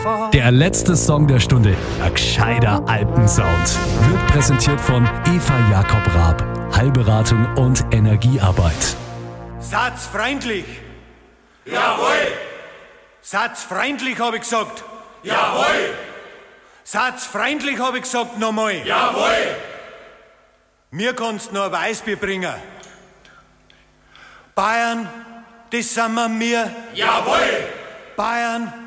Der letzte Song der Stunde, ein gescheiter Alpensound, wird präsentiert von Eva Jakob Raab, Heilberatung und Energiearbeit. Satzfreundlich. Jawohl. Satzfreundlich habe ich gesagt. Jawohl. Satzfreundlich habe ich gesagt nochmal. Jawohl. Mir kannst noch ein Weißbier bringen. Bayern, das sind wir. Jawohl. Bayern,